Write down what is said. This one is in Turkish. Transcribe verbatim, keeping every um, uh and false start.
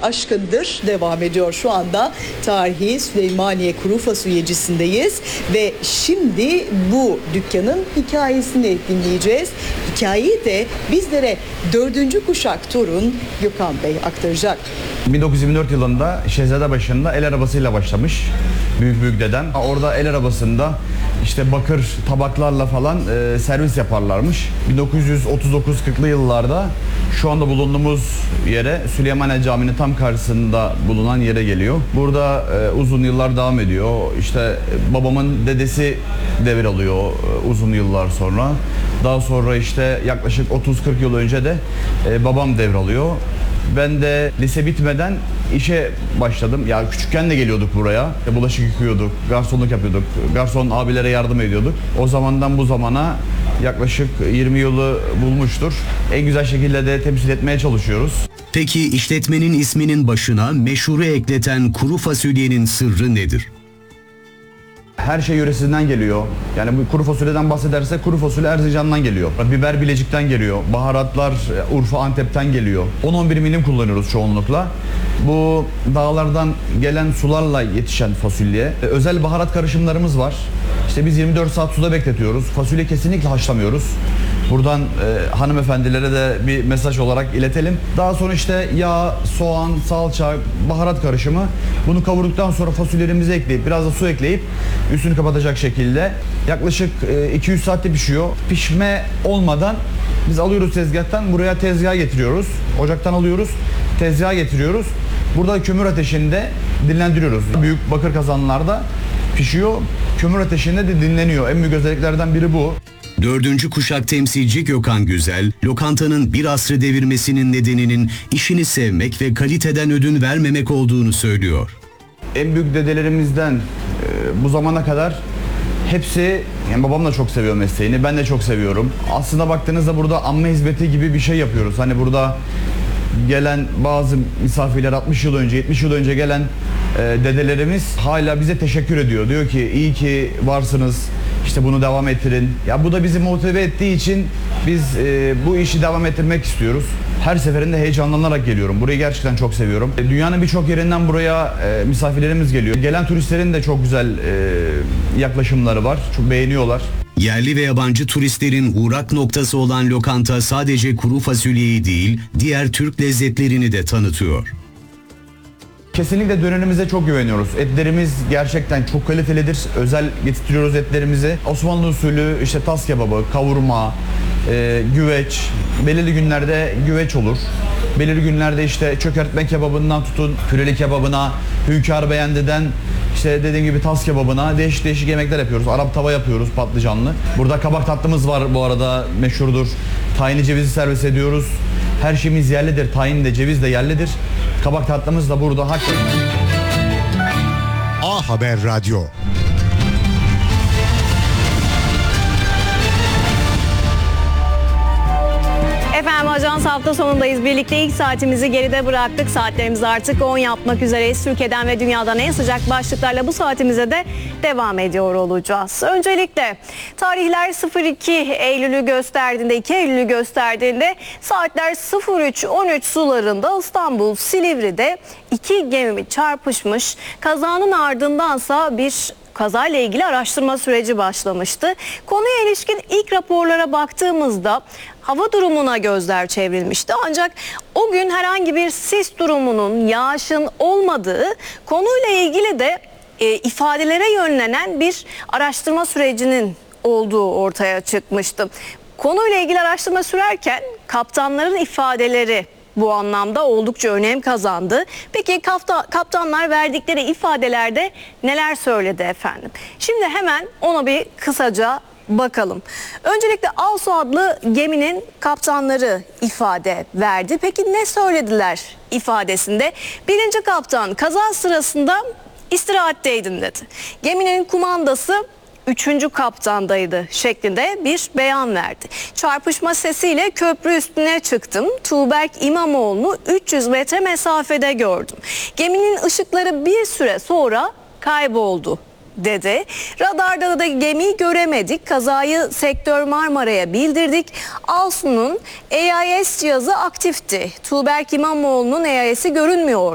aşkındır devam ediyor şu anda. Tarihi Süleymaniye Kuru Fasulyecisi'ndeyiz ve şimdi bu dükkanın hikayesini dinleyeceğiz. Hikayeyi de bizlere dördüncü kuşak torun Gökhan Bey aktaracak. bin dokuz yüz yirmi dört yılında Şehzadebaşı'nda el arabasıyla başlamış büyük büyük dedem. Orada el arabasında işte bakır tabaklarla falan e, servis yaparlarmış. bin dokuz yüz otuz dokuz kırklı yıllarda şu anda bulunduğumuz yere Süleymaniye Camii'nin tam karşısında bulunan yere geliyor. Burada e, uzun yıllar devam ediyor. İşte babamın dedesi devralıyor e, uzun yıllar sonra. Daha sonra işte yaklaşık otuz kırk yıl önce de e, babam devralıyor. Ben de lise bitmeden işe başladım. Ya küçükken de geliyorduk buraya. Bulaşık yıkıyorduk, garsonluk yapıyorduk. Garson abilere yardım ediyorduk. O zamandan bu zamana yaklaşık yirmi yılı bulmuştur. En güzel şekilde de temsil etmeye çalışıyoruz. Peki işletmenin isminin başına meşhuru ekleten kuru fasulyenin sırrı nedir? Her şey yöresinden geliyor. Yani bu kuru fasulyeden bahsedersek kuru fasulye Erzincan'dan geliyor. Biber Bilecik'ten geliyor. Baharatlar Urfa, Antep'ten geliyor. on on bir milim kullanıyoruz çoğunlukla. Bu dağlardan gelen sularla yetişen fasulye. Özel baharat karışımlarımız var. İşte biz yirmi dört saat suda bekletiyoruz. Fasulye kesinlikle haşlamıyoruz. Buradan e, hanımefendilere de bir mesaj olarak iletelim. Daha sonra işte yağ, soğan, salça, baharat karışımı. Bunu kavurduktan sonra fasulyelerimizi ekleyip biraz da su ekleyip üstünü kapatacak şekilde yaklaşık e, iki yüz saatte pişiyor. Pişme olmadan biz alıyoruz tezgahtan, buraya tezgaha getiriyoruz. Ocaktan alıyoruz, tezgaha getiriyoruz. Burada kömür ateşinde dinlendiriyoruz. Büyük bakır kazanlarda pişiyor. Kömür ateşinde de dinleniyor. En büyük özelliklerden biri bu. Dördüncü kuşak temsilci Gökhan Güzel, lokantanın bir asrı devirmesinin nedeninin işini sevmek ve kaliteden ödün vermemek olduğunu söylüyor. En büyük dedelerimizden e, bu zamana kadar hepsi, yani babam da çok seviyor mesleğini, ben de çok seviyorum. Aslında baktığınızda burada amme hizmeti gibi bir şey yapıyoruz. Hani burada gelen bazı misafirler altmış yıl önce, yetmiş yıl önce gelen e, dedelerimiz hala bize teşekkür ediyor. Diyor ki iyi ki varsınız. İşte bunu devam ettirin. Ya bu da bizi motive ettiği için biz e, bu işi devam ettirmek istiyoruz. Her seferinde heyecanlanarak geliyorum. Burayı gerçekten çok seviyorum. E, dünyanın birçok yerinden buraya e, misafirlerimiz geliyor. Gelen turistlerin de çok güzel e, yaklaşımları var. Çok beğeniyorlar. Yerli ve yabancı turistlerin uğrak noktası olan lokanta sadece kuru fasulyeyi değil, diğer Türk lezzetlerini de tanıtıyor. Kesinlikle dönerimize çok güveniyoruz. Etlerimiz gerçekten çok kalitelidir. Özel getiriyoruz etlerimizi. Osmanlı usulü işte tas kebabı, kavurma, e, güveç. Belirli günlerde güveç olur. Belirli günlerde işte çökertme kebabından tutun püreli kebabına, hünkâr beğendiden işte dediğim gibi tas kebabına değişik değişik yemekler yapıyoruz. Arap tava yapıyoruz patlıcanlı. Burada kabak tatlımız var bu arada, meşhurdur. Tahinli cevizi servis ediyoruz. Her şeyimiz yerlidir. Tahin de ceviz de yerlidir. Kabak tatlımız da burada. A Haber Radyo. Efendim Ajans hafta sonundayız. Birlikte ilk saatimizi geride bıraktık. Saatlerimizi artık on yapmak üzereyiz. Türkiye'den ve dünyadan en sıcak başlıklarla bu saatimize de devam ediyor olacağız. Öncelikle tarihler sıfır iki Eylül'ü gösterdiğinde, iki Eylül'ü gösterdiğinde saatler sıfır üç on üç sularında İstanbul Silivri'de iki gemi çarpışmış. Kazanın ardındansa bir kazayla ilgili araştırma süreci başlamıştı. Konuya ilişkin ilk raporlara baktığımızda hava durumuna gözler çevrilmişti. Ancak o gün herhangi bir sis durumunun, yağışın olmadığı, konuyla ilgili de e, ifadelere yönlenen bir araştırma sürecinin olduğu ortaya çıkmıştı. Konuyla ilgili araştırma sürerken kaptanların ifadeleri bu anlamda oldukça önem kazandı. Peki kaptanlar verdikleri ifadelerde neler söyledi efendim? Şimdi hemen ona bir kısaca bakalım. Öncelikle Alsu adlı geminin kaptanları ifade verdi. Peki ne söylediler ifadesinde? Birinci kaptan kaza sırasında istirahatteydim dedi. Geminin kumandası üçüncü kaptandaydı şeklinde bir beyan verdi. Çarpışma sesiyle köprü üstüne çıktım. Tuğberk İmamoğlu'nu üç yüz metre mesafede gördüm. Geminin ışıkları bir süre sonra kayboldu dedi. Radarda da gemiyi göremedik. Kazayı Sektör Marmara'ya bildirdik. Alsu'nun A I S cihazı aktifti. Tuğberk İmamoğlu'nun A I S'i görünmüyor